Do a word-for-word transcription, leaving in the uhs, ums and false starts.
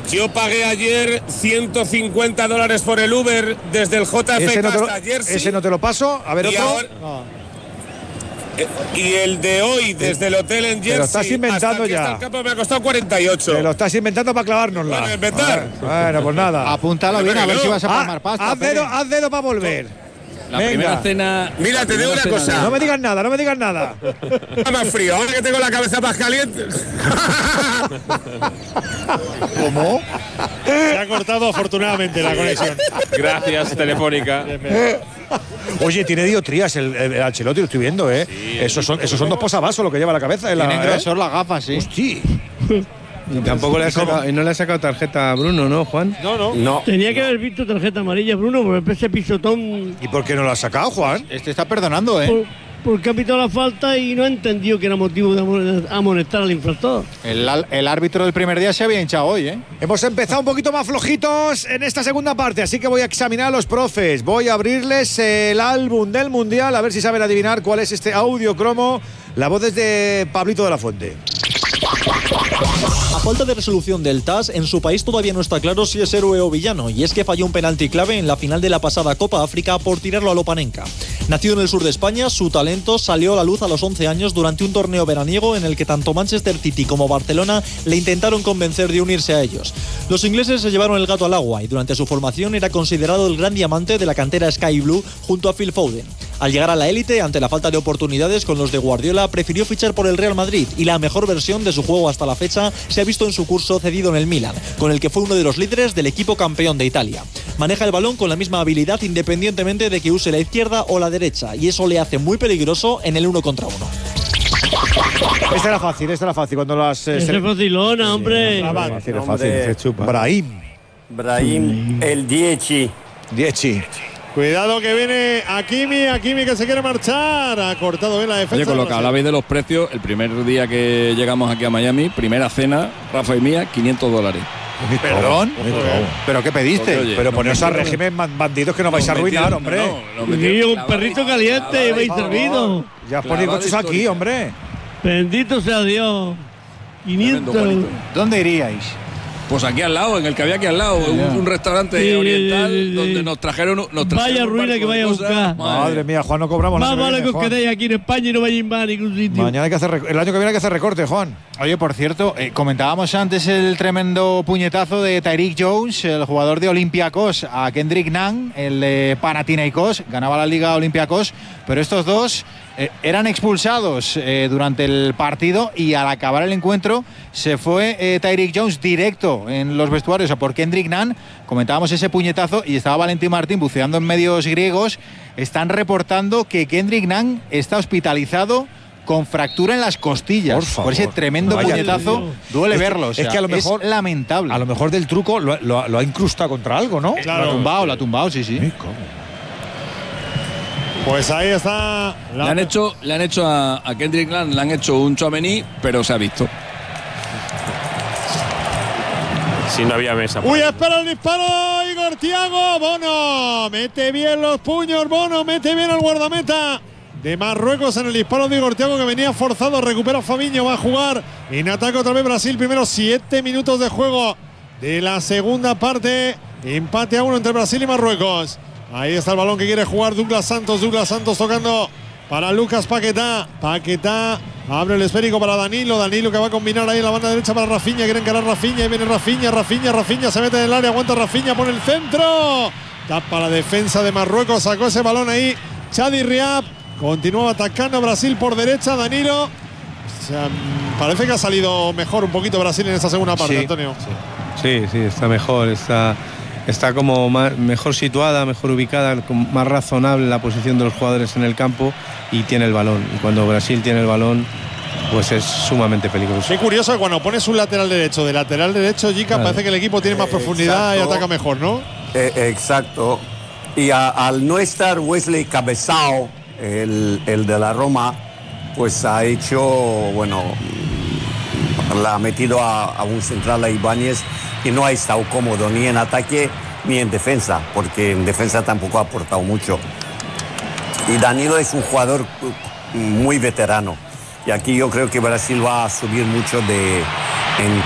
Yo pagué ayer ciento cincuenta dólares por el Uber desde el J F K no hasta Jersey. Ese no te lo paso. A ver, y otro. Ahora, no. Y el de hoy desde el hotel en Jersey. Te lo estás inventando hasta ya. Hasta el campo me ha costado cuarenta y ocho. Te lo estás inventando para clavárnosla. Bueno, inventar. Bueno, pues nada. Apúntalo bien, a ver si vas a palmar pasta. Haz dedo, haz dedo para volver. La Venga. primera cena. Mira, te digo una cosa. No me digas nada, no me digas nada. Está más frío, ahora que tengo la cabeza más caliente. ¿Cómo? Se ha cortado afortunadamente la conexión. Gracias, Telefónica. Oye, tiene diotrías el, el, el Ancelotti, lo estoy viendo, ¿eh? Sí, esos, son, esos son dos posavasos lo que lleva la cabeza. Tiene la, grosor ¿eh? las gafas, sí. Hostia. Y tampoco le ha sacado, y no le ha sacado tarjeta a Bruno, ¿no, Juan? No, no. No. Tenía que haber visto tarjeta amarilla, Bruno, por ese pisotón. ¿Y por qué no lo ha sacado, Juan? Este está perdonando, ¿eh? Por, porque ha pitado la falta y no ha entendido que era motivo de amonestar al infractor. El, el árbitro del primer día se había hinchado hoy, ¿eh? Hemos empezado un poquito más flojitos en esta segunda parte, así que voy a examinar a los profes. Voy a abrirles el álbum del Mundial, a ver si saben adivinar cuál es este audio cromo. La voz es de Pablito de la Fuente. A falta de resolución del T A S, en su país todavía no está claro si es héroe o villano, y es que falló un penalti clave en la final de la pasada Copa África por tirarlo a Lopanenka. Nacido en el sur de España, su talento salió a la luz a los once años durante un torneo veraniego en el que tanto Manchester City como Barcelona le intentaron convencer de unirse a ellos. Los ingleses se llevaron el gato al agua y durante su formación era considerado el gran diamante de la cantera Sky Blue junto a Phil Foden. Al llegar a la élite, ante la falta de oportunidades con los de Guardiola, prefirió fichar por el Real Madrid y la mejor versión de su juego hasta la fecha se ha visto en su curso cedido en el Milan, con el que fue uno de los líderes del equipo campeón de Italia. Maneja el balón con la misma habilidad independientemente de que use la izquierda o la derecha, y eso le hace muy peligroso en el uno contra uno. Esta era fácil, esta era fácil cuando las. Eh, es facilona, hombre. Sí, fácil, es fácil, se chupa. Brahim. Brahim, el Dieci. Dieci. Cuidado que viene Hakimi, Hakimi que se quiere marchar. Ha cortado bien la defensa. Oye, con lo que hablabais de los precios, el primer día que llegamos aquí a Miami, primera cena, Rafa y mía, quinientos dólares. ¿Perdón? ¿Pero qué pediste? Oye, Pero no poneos a metieron- régimen bandidos que nos vais a nos arruinar, metieron- hombre. no, no, nos Y metieron un clavada perrito y- caliente, clavada vais y- servido. Ya os ponéis Clavada coches aquí, histórica. hombre. Bendito sea Dios. Tremendo, quinientos. Juanito. ¿Dónde iríais? Pues aquí al lado, en el que había aquí al lado, un, un restaurante Sí, oriental sí, sí, sí. donde nos trajeron, nos trajeron Vaya un ruina barco que de vaya a cosas. buscar. Madre mía, Juan, no cobramos Más la vale que os quedéis aquí en España y no vayáis más a ningún sitio. Mañana hay que hacer rec- el año que viene hay que hacer recorte, Juan. Oye, por cierto, eh, comentábamos antes el tremendo puñetazo de Tyreek Jones, el jugador de Olympiacos, a Kendrick Nunn, el de Panathinaikos, ganaba la Liga Olympiacos, pero estos dos eh, eran expulsados eh, durante el partido y al acabar el encuentro se fue eh, Tyreek Jones directo en los vestuarios a por Kendrick Nunn. Comentábamos ese puñetazo y estaba Valentín Martín buceando en medios griegos. Están reportando que Kendrick Nunn está hospitalizado con fractura en las costillas. Por favor. Por ese tremendo Vaya puñetazo, Dios. duele Es que- verlo. o sea, es que a lo mejor- es lamentable. A lo mejor del truco lo, lo- lo ha incrustado contra algo, ¿no? Claro. Lo ha tumbado, lo ha tumbado, sí, sí. Ay, ¿cómo? Pues ahí está. Le han hecho, le han hecho a, a Kendrick Nunn, le han hecho un Tchouaméni, pero se ha visto. Si no había mesa. Uy, espera el disparo, Igor Thiago. Bono mete bien los puños, Bono mete bien al guardameta de Marruecos en el disparo de Igor Thiago, que venía forzado. Recupera Fabinho, va a jugar en ataque otra vez Brasil. Primero siete minutos de juego de la segunda parte. Empate a uno entre Brasil y Marruecos. Ahí está el balón que quiere jugar Douglas Santos. Douglas Santos tocando para Lucas Paquetá. Paquetá abre el esférico para Danilo. Danilo que va a combinar ahí en la banda derecha para Rafinha. Quiere encarar Rafinha. Y viene Rafinha. Rafinha. Rafinha se mete en el área. Aguanta Rafinha. Pone el centro. Tapa la defensa de Marruecos. Sacó ese balón ahí Chadi Riab. Continuaba atacando Brasil por derecha. Danilo. O sea, parece que ha salido mejor un poquito Brasil en esta segunda parte, Sí, Antonio. Sí, sí, está mejor, está, está como más, mejor situada, mejor ubicada, con más razonable la posición de los jugadores en el campo y tiene el balón. Y cuando Brasil tiene el balón, pues es sumamente peligroso. Qué curioso que cuando pones un lateral derecho de lateral derecho, Jica, Claro. parece que el equipo tiene más profundidad Exacto. y ataca mejor, ¿no? Eh, exacto. Y a- al no estar Wesley Cabezao, el, el de la Roma, pues ha hecho, bueno, la ha metido a, a un central a Ibáñez y no ha estado cómodo ni en ataque ni en defensa, porque en defensa tampoco ha aportado mucho. Y Danilo es un jugador muy veterano. Y aquí yo creo que Brasil va a subir mucho de en